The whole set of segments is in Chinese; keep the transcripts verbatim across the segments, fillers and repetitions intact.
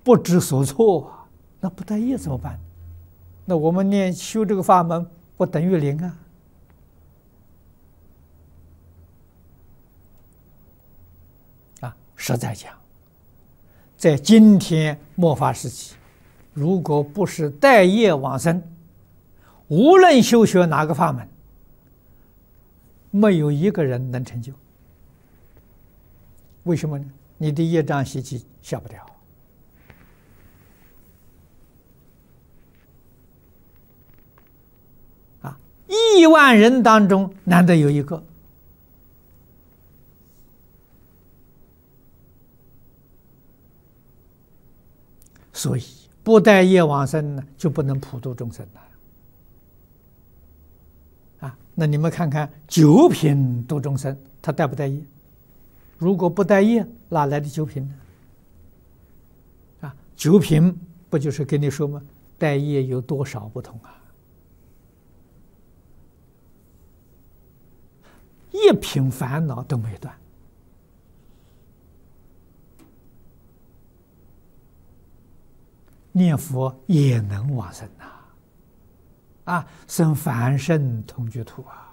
不知所措啊，那不得业怎么办？那我们念修这个法门，不等于零啊。啊，实在讲，在今天末法时期，如果不是带业往生，无论修学哪个法门，没有一个人能成就。为什么呢？你的业障习气消不掉。啊，亿万人当中难得有一个。所以不带业往生呢，就不能普度众生了。啊，那你们看看九品度众生，他带不带业？如果不带业，哪来的九品呢？啊，九品不就是跟你说吗？带业有多少不同啊？一品烦恼都没断。念佛也能往生呐，啊，生凡圣同居土啊。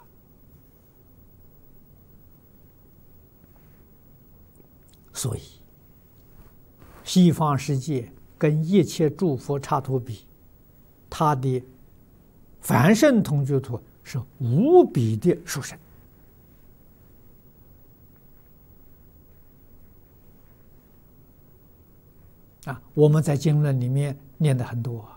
所以，西方世界跟一切诸佛刹土比，他的凡圣同居土是无比的殊胜。啊，我们在经论里面念的很多啊。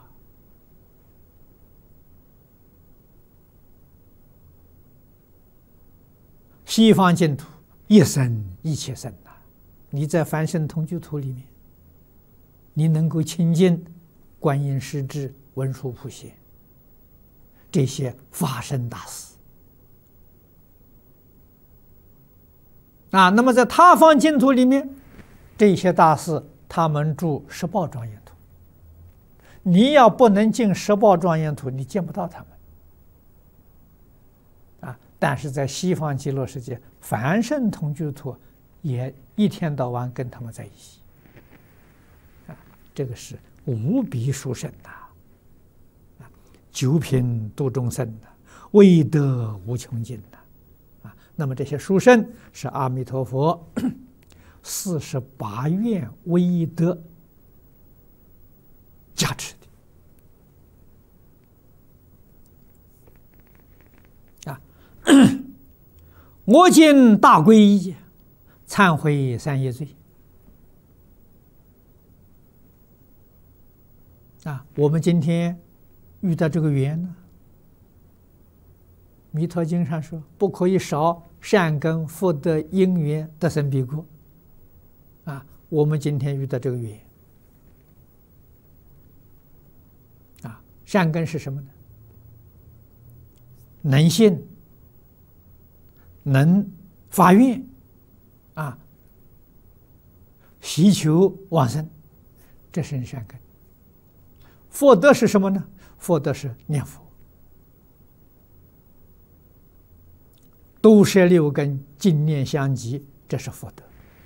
西方净土一生一切生呐，你在凡圣同居土里面，你能够亲近观音师智、文殊普贤这些法身大士啊。那么在他方净土里面，这些大士他们住十报庄严土，你要不能进十报庄严土，你见不到他们啊。但是在西方极乐世界，凡圣同居土也一天到晚跟他们在一起啊，这个是无比殊胜的啊，九品度众生的，威德无穷尽的啊。那么这些殊胜是阿弥陀佛四十八愿威德加持的啊！我今大皈依，忏悔三业罪啊！我们今天遇到这个缘呢，《弥陀经》上说，不可以少善根福德因缘得生彼国。啊，我们今天遇到这个缘啊，善根是什么呢？能信，能发愿，啊，希求往生，这是善根。福德是什么呢？福德是念佛，都摄六根，净念相继，这是福德。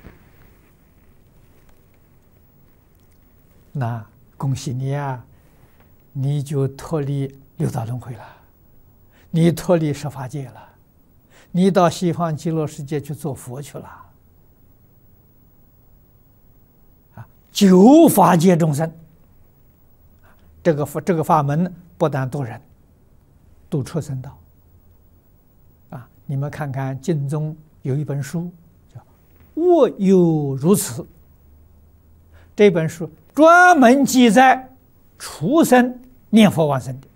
那恭喜你啊，你就脱离六道轮回了，你脱离十法界了，你到西方极乐世界去做佛去了啊！九法界众生，这个法这个法门不但度人，度畜生道啊！你们看看经中有一本书叫《我有如此》，这本书专门记载畜生念佛往生的，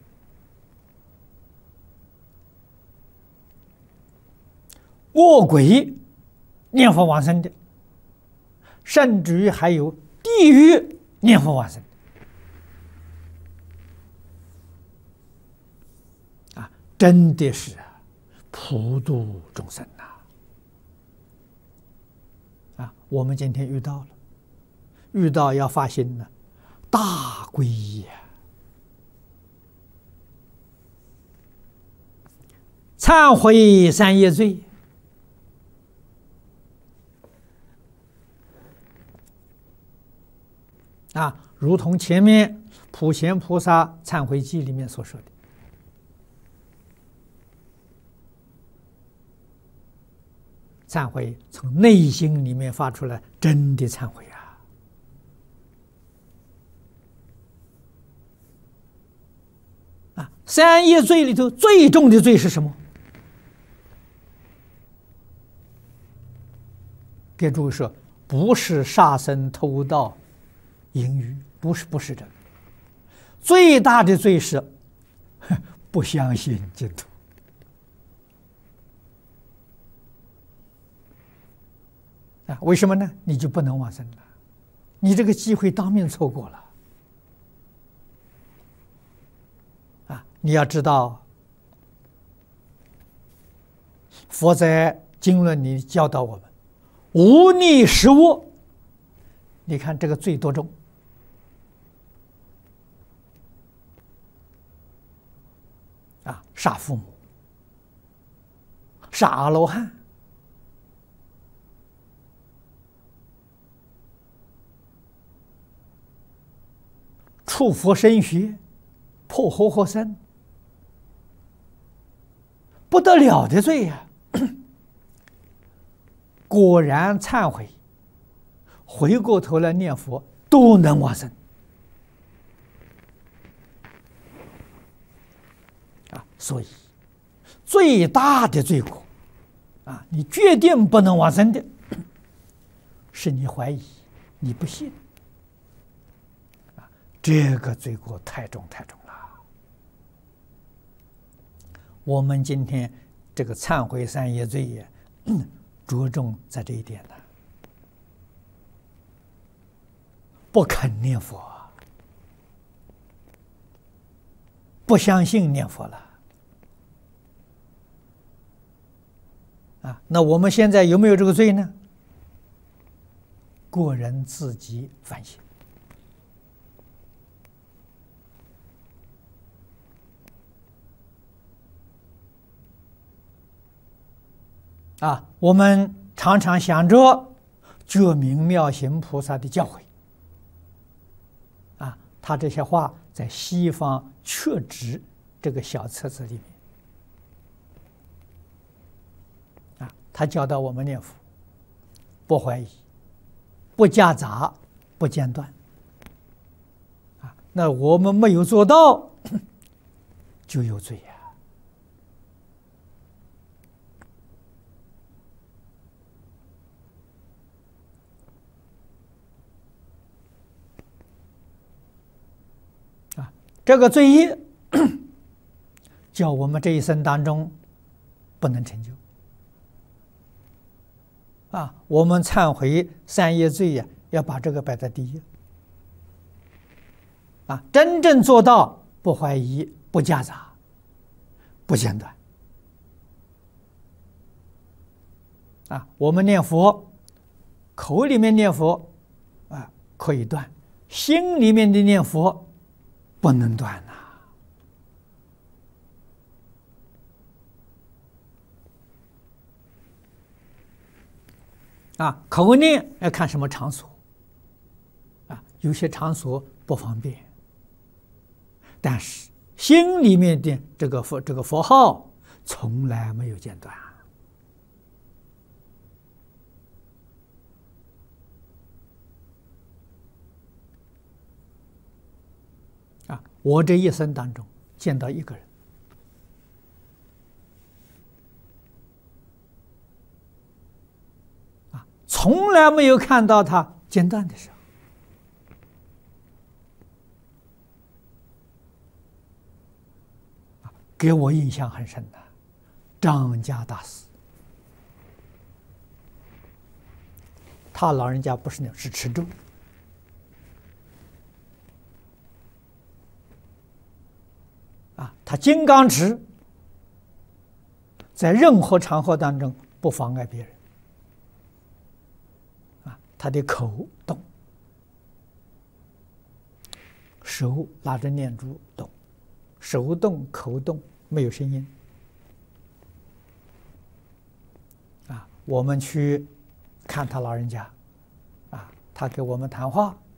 恶鬼念佛往生的，甚至于还有地狱念佛往生的啊！真的是普度众生呐！啊，我们今天遇到了。遇到要发心呢，大皈依呀，忏悔三业罪， 啊，如同前面普贤菩萨忏悔记里面所说的，忏悔从内心里面发出来，真的忏悔啊！啊，三业罪里头最重的罪是什么？给诸位说，不是杀生、偷盗、淫欲，不是，不是这个。最大的罪是不相信净土。啊，为什么呢？你就不能往生了，你这个机会当面错过了。啊，你要知道，佛在经论里教导我们，无逆十恶。你看这个罪多重？啊，杀父母，杀阿罗汉。触佛身血，破活活僧，不得了的罪呀、啊！果然忏悔，回过头来念佛，都能往生啊！所以最大的罪过啊，你决定不能往生的，是你怀疑，你不信。这个罪过太重太重了。我们今天这个忏悔三业罪也着重在这一点呢，不肯念佛，不相信念佛了啊！那我们现在有没有这个罪呢？个人自己反省。啊，我们常常想着觉明妙行菩萨的教诲，啊，他这些话在西方确指这个小册子里面，啊，他教导我们念佛，不怀疑，不夹杂，不间断，啊，那我们没有做到，就有罪呀。这个罪业叫我们这一生当中不能成就啊！我们忏悔三业罪呀，要把这个摆在第一啊！真正做到不怀疑、不夹杂、不间断啊！我们念佛，口里面念佛啊可以断，心里面的念佛不能断呐！啊，口念要看什么场所啊，有些场所不方便，但是心里面的这个佛这个佛号从来没有间断啊！我这一生当中见到一个人，啊，从来没有看到他间断的时候。给我印象很深的张家大师，他老人家不是那是持咒啊，他金刚持，在任何场合当中不妨碍别人啊，他的口动，手拿着念珠动，手动口动没有声音啊！我们去看他老人家啊，他给我们谈话